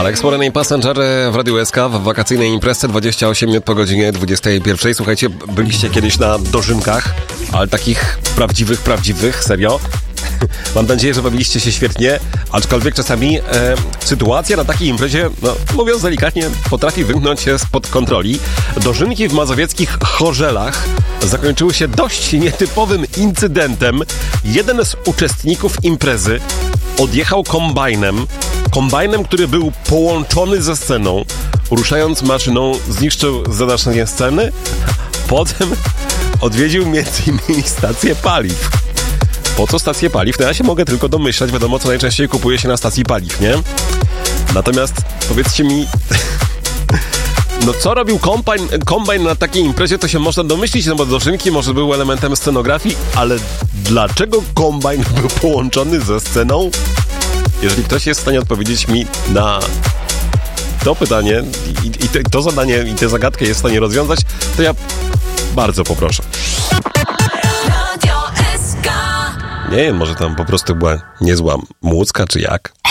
Alex Morena Passenger w Radiu SK w wakacyjnej imprezie 28 minut po godzinie 21. Słuchajcie, byliście kiedyś na dożynkach, ale takich prawdziwych, serio. Mam nadzieję, że bawiliście się świetnie, aczkolwiek czasami sytuacja na takiej imprezie, no mówiąc delikatnie, potrafi wymknąć się spod kontroli. Dożynki w mazowieckich Chorzelach zakończyły się dość nietypowym incydentem. Jeden z uczestników imprezy odjechał kombajnem, który był połączony ze sceną. Ruszając maszyną, zniszczył zadaszenie sceny. Potem odwiedził m.in. stację paliw. Po co stację paliw? No ja się mogę tylko domyślać, wiadomo, co najczęściej kupuje się na stacji paliw, nie? Natomiast powiedzcie mi, no co robił kombajn na takiej imprezie, to się można domyślić, no bo dożynki może były elementem scenografii, ale dlaczego kombajn był połączony ze sceną? Jeżeli ktoś jest w stanie odpowiedzieć mi na to pytanie i to zadanie i tę zagadkę jest w stanie rozwiązać, to ja bardzo poproszę. Nie wiem, może tam po prostu była niezła młódzka, czy jak?